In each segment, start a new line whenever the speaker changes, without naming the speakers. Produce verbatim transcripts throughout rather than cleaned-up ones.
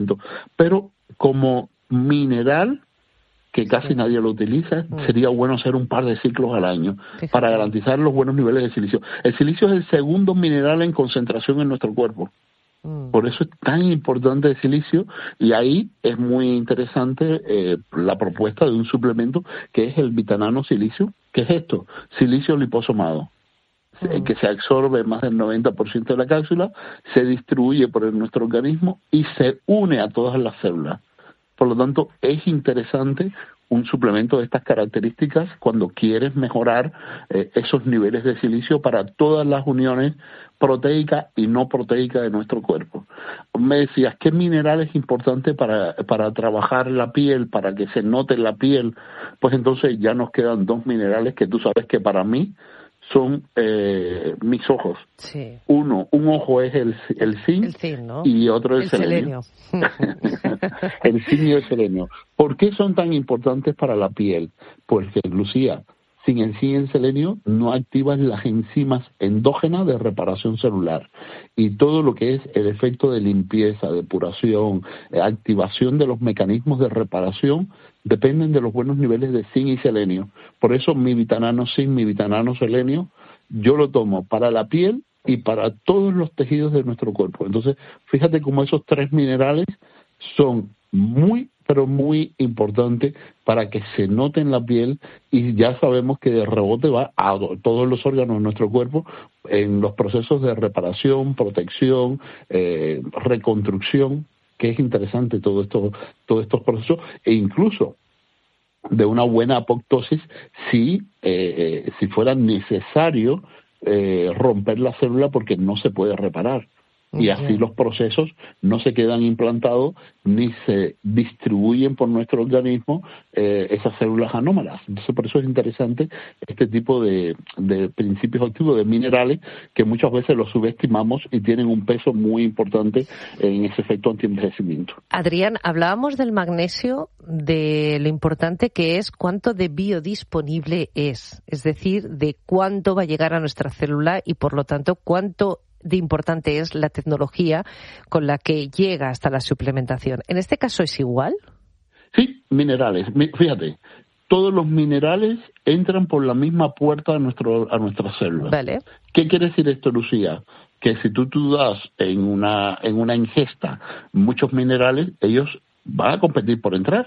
Pero como mineral, que casi sí. nadie lo utiliza, mm. sería bueno hacer un par de ciclos al año Fíjate. para garantizar los buenos niveles de silicio. El silicio es el segundo mineral en concentración en nuestro cuerpo. Mm. Por eso es tan importante el silicio, y ahí es muy interesante eh, la propuesta de un suplemento que es el Vitanano Silicio. ¿Qué es esto? Silicio liposomado, mm. que se absorbe más del noventa por ciento de la cápsula, se distribuye por el, nuestro organismo y se une a todas las células. Por lo tanto, es interesante un suplemento de estas características cuando quieres mejorar eh, esos niveles de silicio para todas las uniones proteicas y no proteicas de nuestro cuerpo. Me decías, ¿qué mineral es importante para, para trabajar la piel, para que se note la piel? Pues entonces ya nos quedan dos minerales que tú sabes que para mí son eh, mis ojos. Sí. Uno, un ojo es el, el zinc,
el zinc, ¿no?
Y otro el, el selenio.
selenio.
El zinc y el selenio. ¿Por qué son tan importantes para la piel? Pues que, Lucía, sin el zinc y el selenio no activan las enzimas endógenas de reparación celular. Y todo lo que es el efecto de limpieza, depuración, eh, activación de los mecanismos de reparación dependen de los buenos niveles de zinc y selenio. Por eso mi Vitanano Zinc, mi Vitanano Selenio, yo lo tomo para la piel y para todos los tejidos de nuestro cuerpo. Entonces, fíjate cómo esos tres minerales son muy, pero muy importantes para que se note en la piel, y ya sabemos que de rebote va a todos los órganos de nuestro cuerpo en los procesos de reparación, protección, eh, reconstrucción, que es interesante todo esto, todos estos procesos, e incluso de una buena apoptosis si, eh, si fuera necesario eh, romper la célula porque no se puede reparar. Y así okay. los procesos no se quedan implantados ni se distribuyen por nuestro organismo eh, esas células anómalas. Entonces, por eso es interesante este tipo de, de principios activos, de minerales, que muchas veces los subestimamos y tienen un peso muy importante en ese efecto antienvejecimiento.
Adrián, hablábamos del magnesio, de lo importante que es cuánto de biodisponible es, es decir, de cuánto va a llegar a nuestra célula y, por lo tanto, cuánto de importante es la tecnología con la que llega hasta la suplementación. ¿En este caso es igual?
Sí, minerales. Fíjate, todos los minerales entran por la misma puerta a, nuestro, a nuestras células.
Vale.
¿Qué quiere decir esto, Lucía? Que si tú, tú das en una, en una ingesta muchos minerales, ellos van a competir por entrar.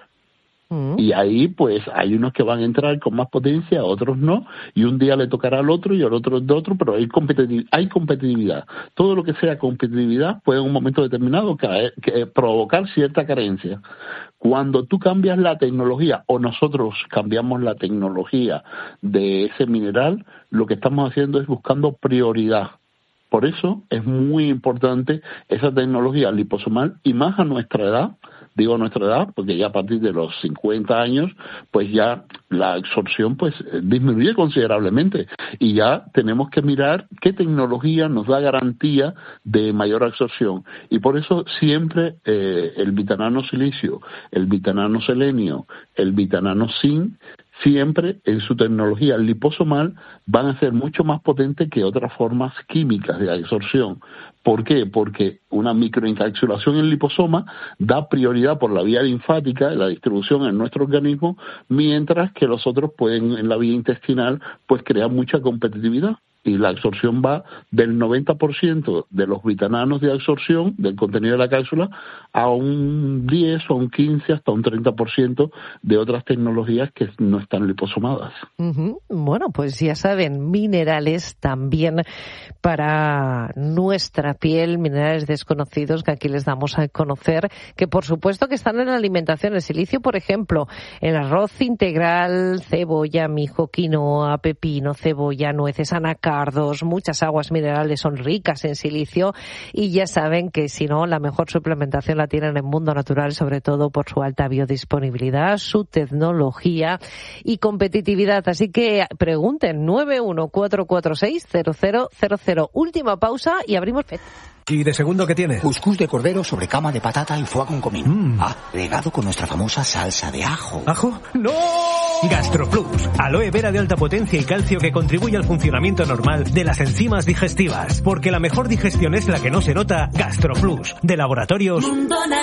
Y ahí pues hay unos que van a entrar con más potencia, otros no, y un día le tocará al otro y al otro de otro, pero hay, competitiv- hay competitividad. Todo lo que sea competitividad puede en un momento determinado caer, que, provocar cierta carencia. Cuando tú cambias la tecnología, o nosotros cambiamos la tecnología de ese mineral, lo que estamos haciendo es buscando prioridad. Por eso es muy importante esa tecnología liposomal, y más a nuestra edad. Digo nuestra edad porque ya a partir de los cincuenta años pues ya la absorción pues disminuye considerablemente, y ya tenemos que mirar qué tecnología nos da garantía de mayor absorción. Y por eso siempre eh, el Vitanano Silicio, el Vitanano Selenio, el Vitanano Zinc, siempre en su tecnología liposomal van a ser mucho más potentes que otras formas químicas de absorción. ¿Por qué? Porque una microencapsulación en liposoma da prioridad por la vía linfática, la distribución en nuestro organismo, mientras que los otros pueden en la vía intestinal pues crear mucha competitividad. Y la absorción va del noventa por ciento de los vitananos de absorción del contenido de la cápsula a un diez o un quince hasta un treinta por ciento de otras tecnologías que no están liposomadas.
Uh-huh. Bueno, pues ya saben, minerales también para nuestra piel, minerales desconocidos que aquí les damos a conocer, que por supuesto que están en la alimentación. El silicio, por ejemplo, en arroz integral, cebolla, mijo, quinoa, pepino, cebolla, nueces, anacardos, muchas aguas minerales son ricas en silicio, y ya saben que si no, la mejor suplementación la tienen en Mundo Natural, sobre todo por su alta biodisponibilidad, su tecnología y competitividad. Así que pregunten, nueve uno cuatro cuatro seis cero cero cero cero. Última pausa y abrimos...
¿Y de segundo qué tiene?
Cuscús de cordero sobre cama de patata y foie con comino. Mm. Ah, regado con nuestra famosa salsa de ajo.
¿Ajo? ¡No! GastroPlus, aloe vera de alta potencia y calcio que contribuye al funcionamiento normal de las enzimas digestivas. Porque la mejor digestión es la que no se nota. GastroPlus, de Laboratorios